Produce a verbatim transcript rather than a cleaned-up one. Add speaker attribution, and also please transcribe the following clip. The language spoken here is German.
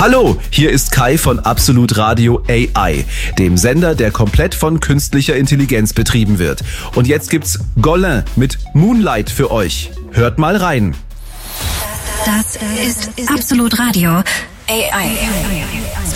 Speaker 1: Hallo, hier ist Kai von Absolut Radio A I, dem Sender, der komplett von künstlicher Intelligenz betrieben wird. Und jetzt gibt's Golin mit Moonlight für euch. Hört mal rein.
Speaker 2: Das ist Absolut Radio A I.